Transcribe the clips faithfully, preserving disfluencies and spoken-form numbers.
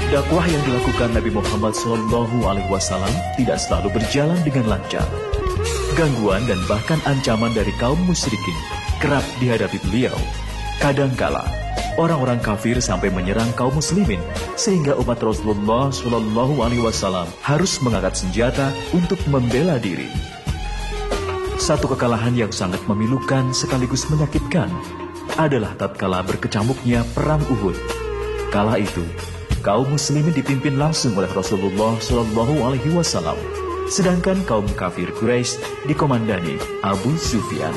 Dakwah yang dilakukan Nabi Muhammad shallallahu alaihi wasallam tidak selalu berjalan dengan lancar. Gangguan dan bahkan ancaman dari kaum musyrikin kerap dihadapi beliau. Kadangkala, orang-orang kafir sampai menyerang kaum muslimin, sehingga umat Rasulullah shallallahu alaihi wasallam harus mengangkat senjata untuk membela diri. Satu kekalahan yang sangat memilukan sekaligus menyakitkan adalah tatkala berkecamuknya Perang Uhud. Kala itu, kaum muslimin dipimpin langsung oleh Rasulullah shallallahu alaihi wasallam, sedangkan kaum kafir Quraisy dikomandani Abu Sufyan.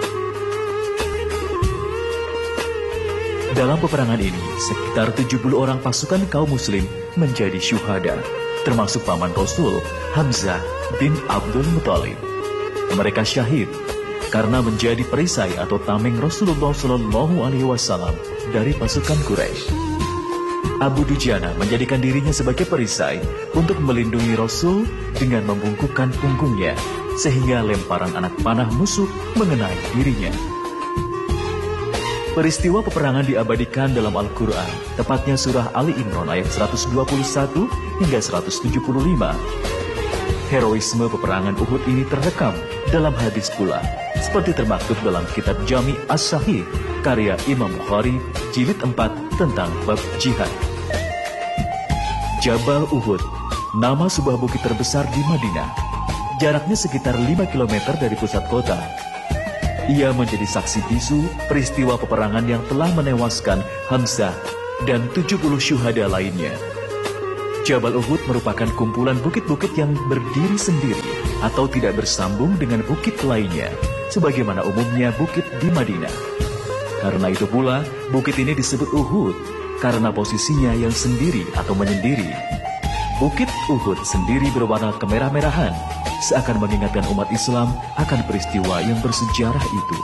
Dalam peperangan ini, sekitar tujuh puluh orang pasukan kaum muslim menjadi syuhada, termasuk paman Rasul, Hamzah bin Abdul Muthalib. Mereka syahid karena menjadi perisai atau tameng Rasulullah shallallahu alaihi wasallam dari pasukan Quraisy. Abu Dujana menjadikan dirinya sebagai perisai untuk melindungi Rasul dengan membungkukkan punggungnya, sehingga lemparan anak panah musuh mengenai dirinya. Peristiwa peperangan diabadikan dalam Al-Quran, tepatnya surah Ali Imran ayat seratus dua puluh satu hingga seratus tujuh puluh lima. Heroisme peperangan Uhud ini terrekam dalam hadis pula, seperti termaktub dalam kitab Jami' As-Sahih, karya Imam Bukhari, jilid empat tentang bab jihad. Jabal Uhud, nama sebuah bukit terbesar di Madinah. Jaraknya sekitar lima kilometer dari pusat kota. Ia menjadi saksi bisu peristiwa peperangan yang telah menewaskan Hamzah dan tujuh puluh syuhada lainnya. Jabal Uhud merupakan kumpulan bukit-bukit yang berdiri sendiri atau tidak bersambung dengan bukit lainnya, sebagaimana umumnya bukit di Madinah. Karena itu pula, bukit ini disebut Uhud, karena posisinya yang sendiri atau menyendiri. Bukit Uhud sendiri berwarna kemerah-merahan, seakan mengingatkan umat Islam akan peristiwa yang bersejarah itu.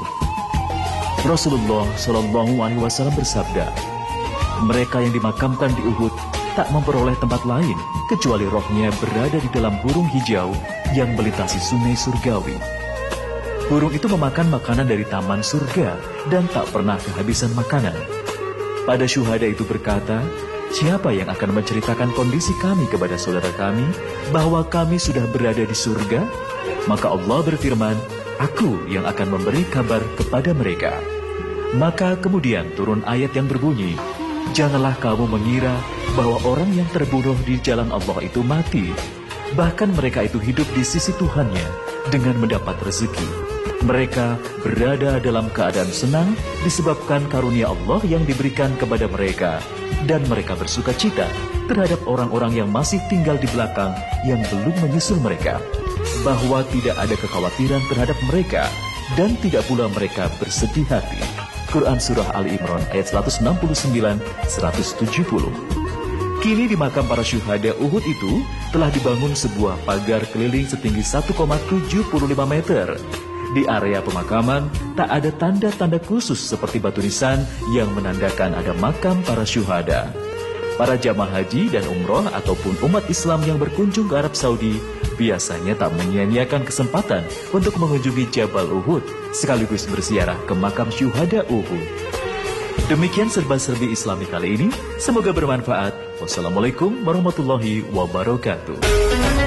Rasulullah shallallahu alaihi wasallam bersabda, mereka yang dimakamkan di Uhud tak memperoleh tempat lain kecuali rohnya berada di dalam burung hijau yang melintasi sungai surgawi. Burung itu memakan makanan dari taman surga dan tak pernah kehabisan makanan. Pada syuhada itu berkata, siapa yang akan menceritakan kondisi kami kepada saudara kami bahwa kami sudah berada di surga? Maka Allah berfirman, aku yang akan memberi kabar kepada mereka. Maka kemudian turun ayat yang berbunyi, janganlah kamu mengira bahwa orang yang terbunuh di jalan Allah itu mati. Bahkan mereka itu hidup di sisi Tuhannya dengan mendapat rezeki. Mereka berada dalam keadaan senang disebabkan karunia Allah yang diberikan kepada mereka. Dan mereka bersuka cita terhadap orang-orang yang masih tinggal di belakang yang belum menyusul mereka, bahwa tidak ada kekhawatiran terhadap mereka dan tidak pula mereka bersedih hati. Quran Surah Ali Imran ayat seratus enam puluh sembilan sampai seratus tujuh puluh. Kini di makam para syuhada Uhud itu telah dibangun sebuah pagar keliling setinggi satu koma tujuh lima meter. Di area pemakaman tak ada tanda-tanda khusus seperti batu nisan yang menandakan ada makam para syuhada. Para jamaah haji dan umroh ataupun umat Islam yang berkunjung ke Arab Saudi biasanya tak menyia-nyiakan kesempatan untuk mengunjungi Jabal Uhud sekaligus berziarah ke makam syuhada Uhud. Demikian serba-serbi Islami kali ini, semoga bermanfaat. Wassalamualaikum warahmatullahi wabarakatuh.